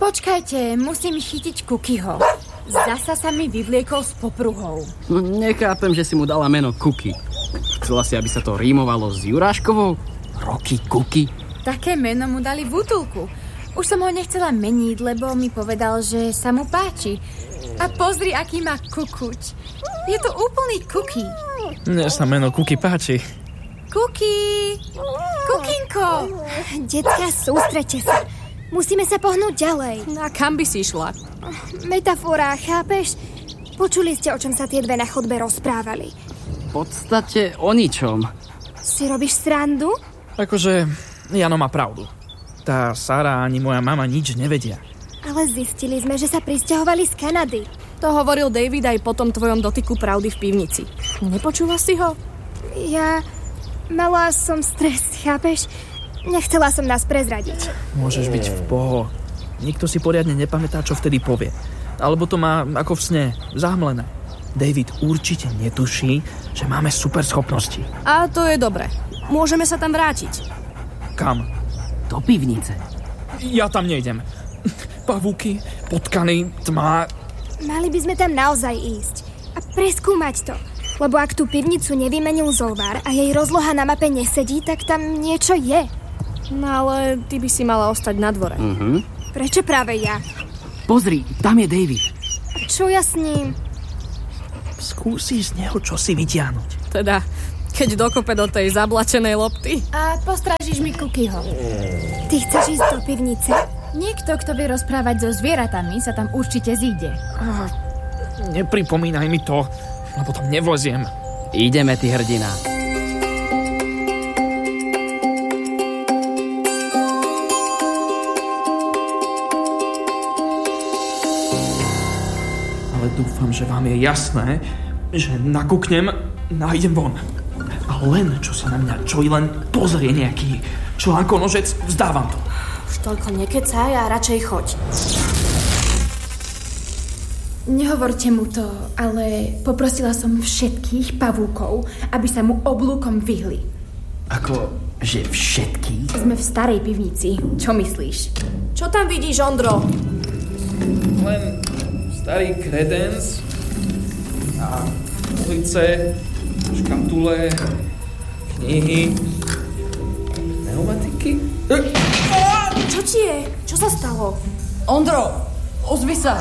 Počkajte, musím chytiť Cookyho. Zasa sa mi vyvliekol s popruhou. Nechápem, že si mu dala meno Cooky. Chcela si, aby sa to rímovalo s Juráškovou? Roky Cooky? Také meno mu dali v útulku. Už som ho nechcela meniť, lebo mi povedal, že sa mu páči. A pozri, aký má kukuť. Je to úplný Cooky. Mne sa meno Cooky páči. Cooky! Kukinko! Decká, sústrete sa. Musíme sa pohnúť ďalej. A kam by si išla? Metafora, chápeš? Počuli ste, o čom sa tie dve na chodbe rozprávali. V podstate o ničom. Si robíš srandu? Akože Jano má pravdu. Tá Sara ani moja mama nič nevedia. Ale zistili sme, že sa prisťahovali z Kanady. To hovoril David aj po tom tvojom dotyku pravdy v pivnici. Nepočula si ho? Mala som stres, chápeš? Nechcela som nás prezradiť. Môžeš byť v poho. Nikto si poriadne nepamätá, čo vtedy povie. Alebo to má ako v sne, zahmlené. David určite netuší, že máme super schopnosti. A to je dobre. Môžeme sa tam vrátiť. Kam? Do pivnice. Ja tam nejdem. Pavúky, potkany, tma. Mali by sme tam naozaj ísť a preskúmať to. Lebo ak tú pivnicu nevymenil Zolvár a jej rozloha na mape nesedí, tak tam niečo je. No ale ty by si mala ostať na dvore. Prečo práve ja? Pozri, tam je David. A čo ja s ním? Skúsiš z neho čosi vytiahnuť. Teda, keď dokope do tej zablačenej lopty. A postrážiš mi Cookyho. Ty chceš ísť do pivnice? Niekto, kto vie rozprávať so zvieratami, sa tam určite zíde. Nepripomínaj mi to, lebo tam nevleziem. Ideme, ty hrdina. Ale dúfam, že vám je jasné, že nakúknem, nájdem von. A len, čo sa na mňa len pozrie nejaký článkonožec, vzdávam to. Už toľko nekecaj a radšej choď. Nehovorte mu to, ale poprosila som všetkých pavúkov, aby sa mu oblúkom vyhli. Ako, že všetkých? Sme v starej pivnici. Čo myslíš? Čo tam vidíš, Ondro? Len starý kredens a ulice, škatule, knihy, pneumatiky. Čo ti je? Čo sa stalo? Ondro, ozvi sa!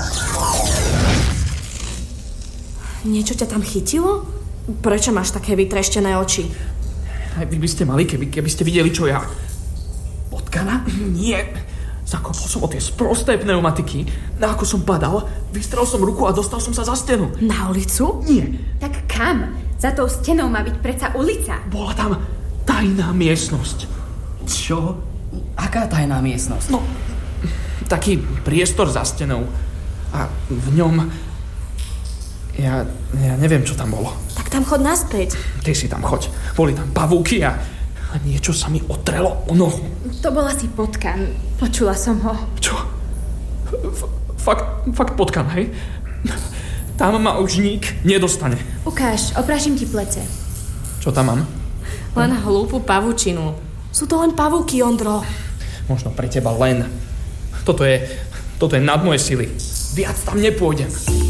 Niečo ťa tam chytilo? Prečo máš také vytreštené oči? Aj vy by ste mali, keby ste videli, čo ja. Potkana? Nie. Zakopol som o tie sprosté pneumatiky. A ako som padal, vystrel som ruku a dostal som sa za stenu. Na ulicu? Nie. Tak kam? Za tou stenou má byť predsa ulica. Bola tam tajná miestnosť. Čo? Aká tajná miestnosť? No, taký priestor za stenou. A v ňom... Ja neviem, čo tam bolo. Tak tam chod naspäť. Ty si tam choď. Boli tam pavúky a niečo sa mi otrelo o nohu. To bol asi potkan. Počula som ho. Čo? Fakt potkan, hej? Tam ma už nik nedostane. Ukáž, oprášim ti plece. Čo tam mám? Len hlúpu pavučinu. Sú to len pavúky, Ondro. Možno pre teba len. Toto je nad moje sily. Viac tam nepôjdem.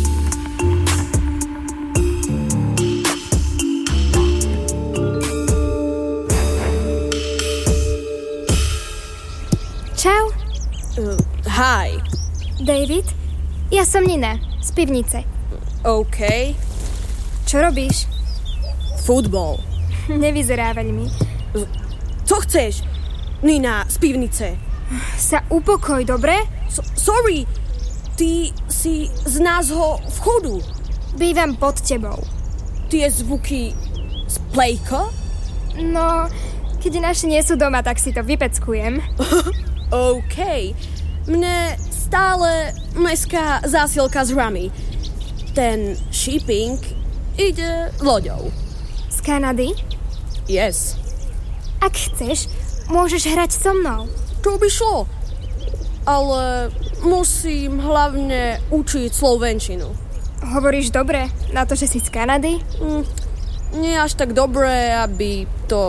Čau. Hi. David? Ja som Nina, z pivnice. OK. Čo robíš? Futbol. Nevyzerá veľmi. Co chceš? Nina, z pivnice. Sa upokoj, dobre? Sorry. Ty si z nášho vchodu. Bývam pod tebou. Tie zvuky z plejka? No, keď naši nie sú doma, tak si to vypeckujem. OK. Mne stále meská zásielka z rami. Ten shipping ide loďou. Z Kanady? Yes. Ak chceš, môžeš hrať so mnou. To by šlo. Ale musím hlavne učiť slovenčinu. Hovoríš dobre na to, že si z Kanady? Nie až tak dobre, aby to...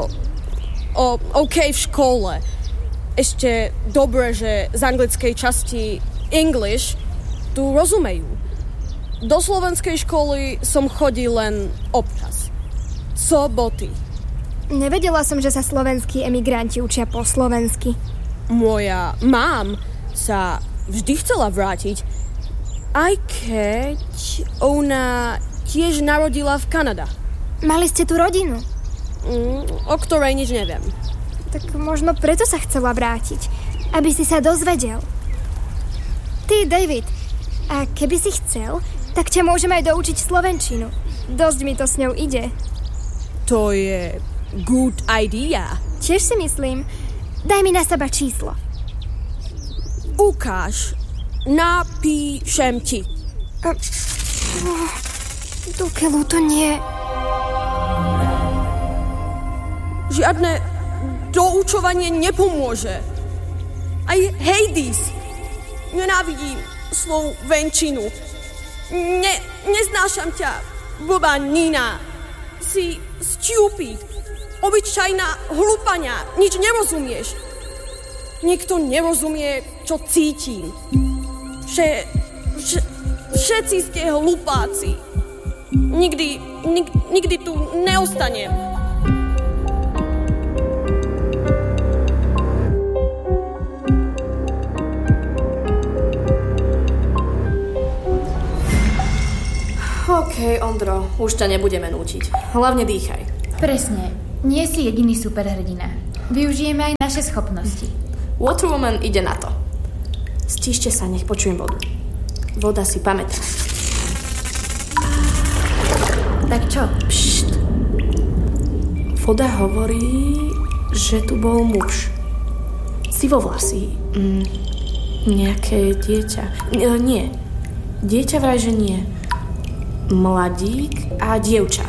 OK v škole. Ešte dobre, že z anglickej časti English tu rozumejú. Do slovenskej školy som chodil len občas. Soboty. Nevedela som, že sa slovenskí emigranti učia po slovensky. Moja mám sa vždy chcela vrátiť, aj keď ona tiež narodila v Kanade. Mali ste tu rodinu? O ktorej nič neviem. Tak možno preto sa chcela vrátiť, aby si sa dozvedel. Ty, David, a keby si chcel, tak ťa môžem aj doučiť slovenčinu. Dosť mi to s ňou ide. To je good idea. Tiež si myslím. Daj mi na seba číslo. Ukáž. Napíšem ti. Do keľu to nie. Žiadne doučovanie nepomôže. Aj Hades. Nenávidím slovenčinu. Neznášam ťa, blbá Nina. Si stupid. Obyčajná hlupania. Nič nerozumieš. Nikto nerozumie, čo cítim. Všetci ste hlupáci. Nikdy tu neostanem. OK, Ondro, už ťa nebudeme nútiť. Hlavne dýchaj. Presne. Nie si jediný superhrdina. Využijeme aj naše schopnosti. Waterwoman ide na to. Stíšte sa, nech počujem vodu. Voda si pamätá. Tak čo? Pšt. Voda hovorí, že tu bol muž. Sivovlasý. Nejaké dieťa. Nie. Dieťa vraj, že nie. Mladík a dievča.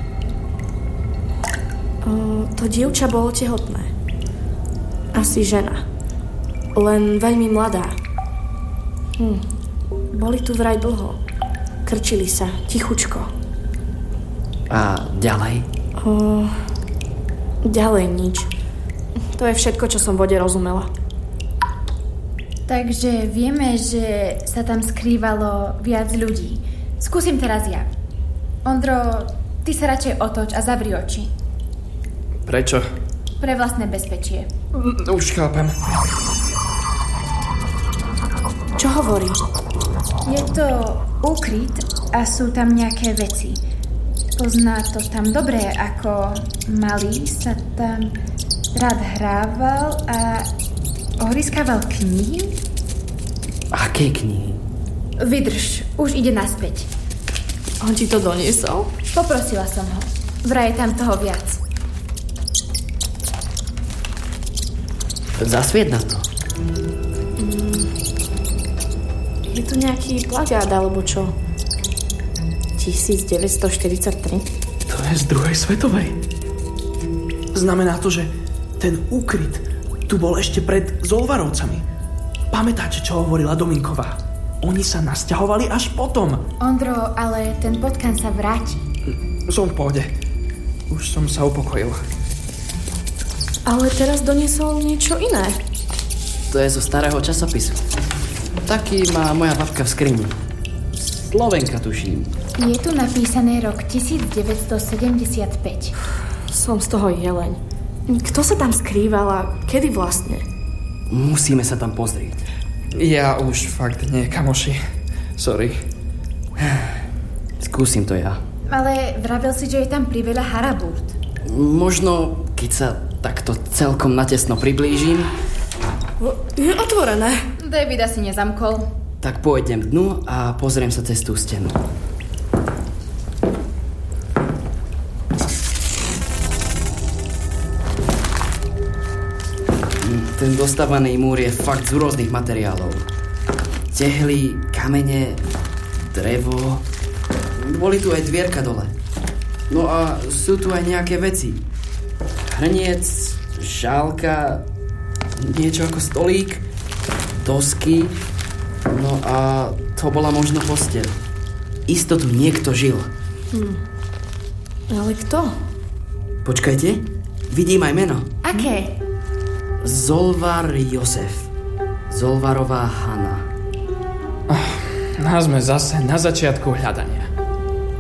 To dievča bolo tehotné. Asi žena. Len veľmi mladá. Boli tu vraj dlho. Krčili sa, tichučko. A ďalej? Ďalej nič. To je všetko, čo som vode rozumela. Takže vieme, že sa tam skrývalo viac ľudí. Skúsim teraz ja. Ondro, ty sa radšej otoč a zavri oči. Prečo? Pre vlastné bezpečie. Už chápem. Čo hovorí? Je to úkryt a sú tam nejaké veci. Pozná to tam dobre, ako malý sa tam rád hrával a ohryskával knihy. Aké knihy? Vydrž, už ide naspäť. On ti to doniesol? Poprosila som ho. Vraj je tam toho viac. Zasviet na to. Je tu nejaký plagát, alebo čo? 1943? To je z druhej svetovej. Znamená to, že ten úkryt tu bol ešte pred Zolvarovcami. Pamätáte, čo hovorila Dominková? Oni sa nasťahovali až potom. Ondro, ale ten potkan sa vráti. Som v pohode. Už som sa upokojil. Ale teraz doniesol niečo iné. To je zo starého časopisu. Taký má moja babka v skrini. Slovenka, tuším. Je tu napísané rok 1975. Som z toho jeleň. Kto sa tam skrýval a kedy vlastne? Musíme sa tam pozrieť. Ja už fakt nie, kamoši. Sorry. Skúsim to ja. Ale vravel si, že je tam priveľa harabút. Možno, keď sa takto celkom natesno priblížim. Je otvorené. David asi nezamkol. Tak pôjdem k dnu a pozriem sa cez tú stenu. Ten dostávaný múr je fakt z rôznych materiálov. Tehly, kamene, drevo. Boli tu aj dvierka dole. No a sú tu aj nejaké veci. Hrniec, šálka, niečo ako stolík, dosky. No a to bola možno posteľ. Isto tu niekto žil. Ale kto? Počkajte, vidím aj meno. Aké? Zolvar Jozef. Zolvarová Hana. No sme zase na začiatku hľadania.